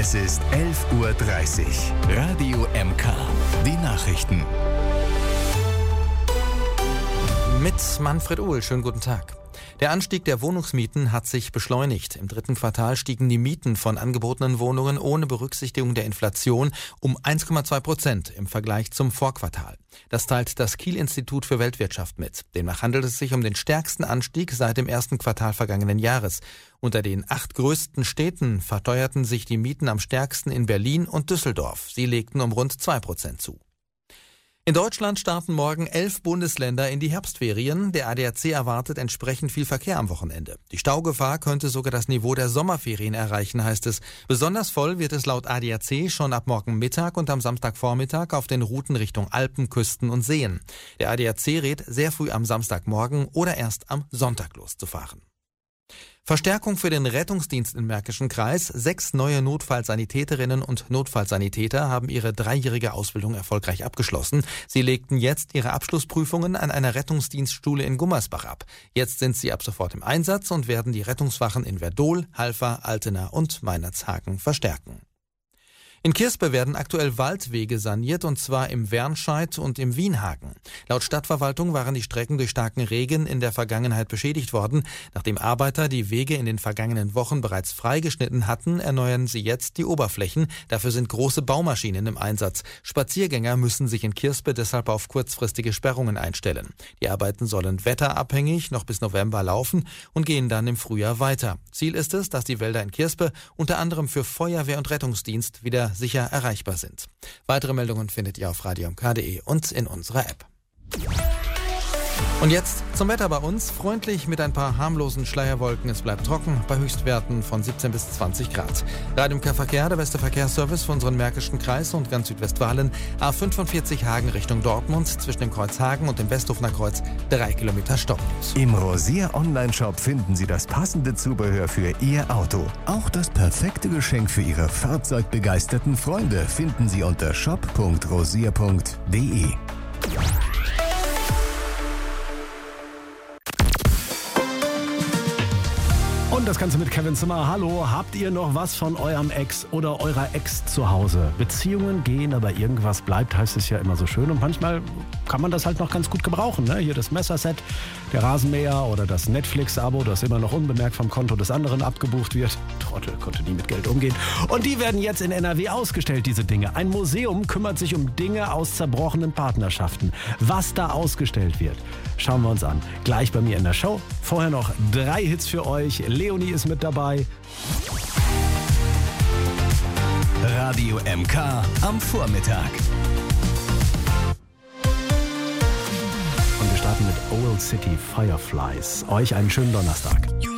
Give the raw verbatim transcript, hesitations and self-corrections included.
Es ist elf Uhr dreißig. Radio M K. Die Nachrichten. Mit Manfred Uhl. Schönen guten Tag. Der Anstieg der Wohnungsmieten hat sich beschleunigt. Im dritten Quartal stiegen die Mieten von angebotenen Wohnungen ohne Berücksichtigung der Inflation um eins Komma zwei Prozent im Vergleich zum Vorquartal. Das teilt das Kiel-Institut für Weltwirtschaft mit. Demnach handelt es sich um den stärksten Anstieg seit dem ersten Quartal vergangenen Jahres. Unter den acht größten Städten verteuerten sich die Mieten am stärksten in Berlin und Düsseldorf. Sie legten um rund zwei Prozent zu. In Deutschland starten morgen elf Bundesländer in die Herbstferien. Der A D A C erwartet entsprechend viel Verkehr am Wochenende. Die Staugefahr könnte sogar das Niveau der Sommerferien erreichen, heißt es. Besonders voll wird es laut A D A C schon ab morgen Mittag und am Samstagvormittag auf den Routen Richtung Alpen, Küsten und Seen. Der A D A C rät, sehr früh am Samstagmorgen oder erst am Sonntag loszufahren. Verstärkung für den Rettungsdienst im Märkischen Kreis. Sechs neue Notfallsanitäterinnen und Notfallsanitäter haben ihre dreijährige Ausbildung erfolgreich abgeschlossen. Sie legten jetzt ihre Abschlussprüfungen an einer Rettungsdienstschule in Gummersbach ab. Jetzt sind sie ab sofort im Einsatz und werden die Rettungswachen in Werdohl, Halver, Altena und Meinerzhagen verstärken. In Kirspe werden aktuell Waldwege saniert, und zwar im Wernscheid und im Wienhagen. Laut Stadtverwaltung waren die Strecken durch starken Regen in der Vergangenheit beschädigt worden. Nachdem Arbeiter die Wege in den vergangenen Wochen bereits freigeschnitten hatten, erneuern sie jetzt die Oberflächen. Dafür sind große Baumaschinen im Einsatz. Spaziergänger müssen sich in Kirspe deshalb auf kurzfristige Sperrungen einstellen. Die Arbeiten sollen wetterabhängig noch bis November laufen und gehen dann im Frühjahr weiter. Ziel ist es, dass die Wälder in Kirspe unter anderem für Feuerwehr und Rettungsdienst wieder sicher erreichbar sind. Weitere Meldungen findet ihr auf radio m k punkt de und in unserer App. Und jetzt zum Wetter bei uns. Freundlich mit ein paar harmlosen Schleierwolken. Es bleibt trocken bei Höchstwerten von siebzehn bis zwanzig Grad. Radio M K Verkehr, der beste Verkehrsservice für unseren Märkischen Kreis und ganz Südwestfalen. A fünfundvierzig Hagen Richtung Dortmund, zwischen dem Kreuz Hagen und dem Westhofener Kreuz, drei Kilometer Stopp. Im Rosier Online-Shop finden Sie das passende Zubehör für Ihr Auto. Auch das perfekte Geschenk für Ihre fahrzeugbegeisterten Freunde finden Sie unter shop punkt rosier punkt de. Und das Ganze mit Kevin Zimmer. Hallo, habt ihr noch was von eurem Ex oder eurer Ex zu Hause? Beziehungen gehen, aber irgendwas bleibt, heißt es ja immer so schön. Und manchmal kann man das halt noch ganz gut gebrauchen. Ne? Hier das Messerset, der Rasenmäher oder das Netflix-Abo, das immer noch unbemerkt vom Konto des anderen abgebucht wird. Trottel, konnte nie mit Geld umgehen. Und die werden jetzt in N R W ausgestellt, diese Dinge. Ein Museum kümmert sich um Dinge aus zerbrochenen Partnerschaften. Was da ausgestellt wird, schauen wir uns an. Gleich bei mir in der Show. Vorher noch drei Hits für euch. Leonie ist mit dabei. Radio M K am Vormittag. Und wir starten mit Old City Fireflies. Euch einen schönen Donnerstag.